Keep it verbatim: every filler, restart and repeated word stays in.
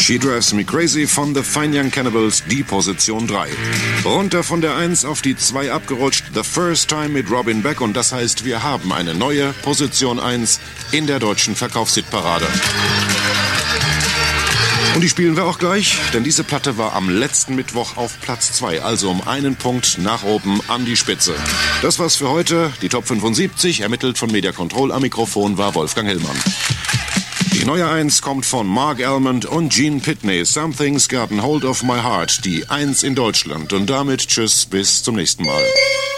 She Drives Me Crazy von The Fine Young Cannibals, die Position drei. Runter von der eins auf die zwei abgerutscht, The First Time mit Robin Beck, und das heißt, wir haben eine neue Position eins in der deutschen Verkaufshitparade. Und die spielen wir auch gleich, denn diese Platte war am letzten Mittwoch auf Platz zwei, also um einen Punkt nach oben an die Spitze. Das war's für heute, die Top fünfundsiebzig, ermittelt von Media Control. Am Mikrofon war Wolfgang Hillmann. Die neue eins kommt von Mark Almond und Gene Pitney, Something's Gotten Hold of My Heart, die eins in Deutschland. Und damit tschüss, bis zum nächsten Mal.